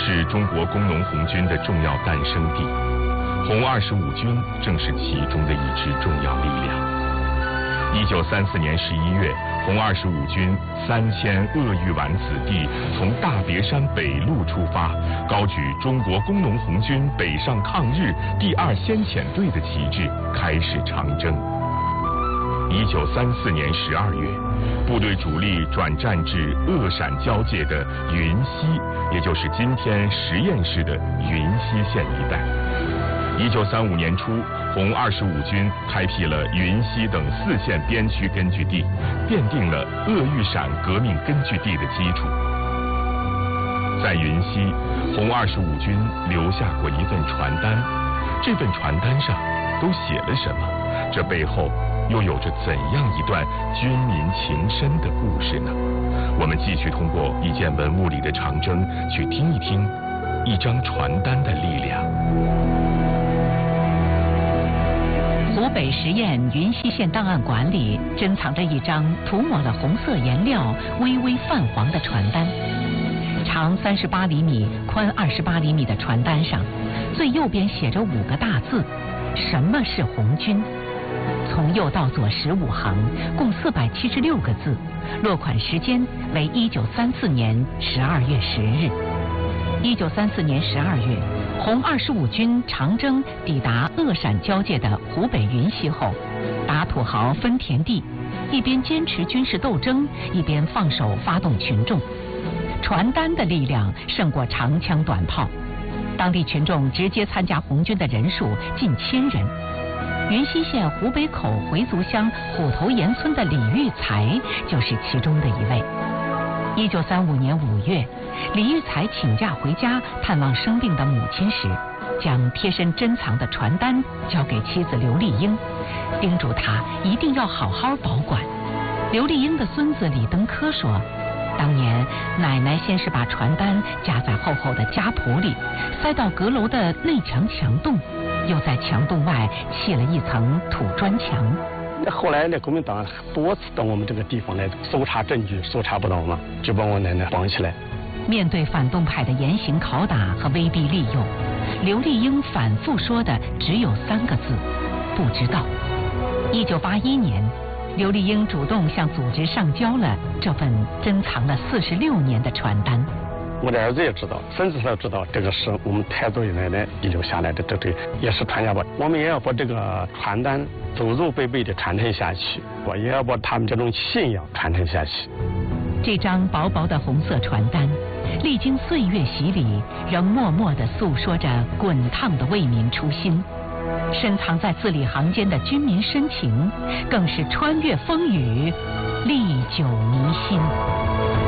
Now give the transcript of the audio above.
是中国工农红军的重要诞生地，红25军正是其中的一支重要力量。1934年11月，红25军3000鄂豫皖子弟从大别山北路出发，高举中国工农红军北上抗日第2先遣队的旗帜，开始长征。1934年12月，部队主力转战至鄂陕交界的云溪，也就是今天十堰市的云溪县一带。1935年初，红25军开辟了云溪等4县边区根据地，奠定了鄂豫陕革命根据地的基础。在云溪，红25军留下过一份传单，这份传单上都写了什么？这背后又有着怎样一段军民情深的故事呢？我们继续通过一件文物里的长征，去听一听一张传单的力量。 湖北十堰云溪县档案馆里珍藏着一张涂抹了红色颜料、微微泛黄的传单。长38厘米、宽28厘米的传单上，最右边写着5个大字：什么是红军？从右到左15行，共476个字，落款时间为1934年12月10日。1934年12月，红25军长征抵达鄂陕交界的湖北云溪后，打土豪分田地，一边坚持军事斗争，一边放手发动群众。传单的力量胜过长枪短炮，当地群众直接参加红军的人数近1000人。云溪县湖北口回族乡虎头岩村的李育才就是其中的一位。1935年5月，李育才请假回家探望生病的母亲时，将贴身珍藏的传单交给妻子刘丽英，叮嘱她一定要好好保管。刘丽英的孙子李登科说，当年奶奶先是把传单夹在厚厚的家谱里，塞到阁楼的内墙墙洞，又在墙洞外砌了一层土砖墙。 后来国民党多次到我们这个地方来搜查证据，搜查不到嘛，就把我奶奶绑起来。 面对反动派的严刑拷打和威逼利诱，刘丽英反复说的只有3个字：不知道。1981年，刘丽英主动向组织上交了这份珍藏了46年的传单。 我的儿子也知道，孙子都知道，这个是我们太祖爷奶奶遗留下来的，这也是传家宝。我们也要把这个传单祖祖辈辈的传承下去，我也要把他们这种信仰传承下去。 这张薄薄的红色传单，历经岁月洗礼，仍默默地诉说着滚烫的为民初心。深藏在字里行间的军民深情，更是穿越风雨，历久弥新。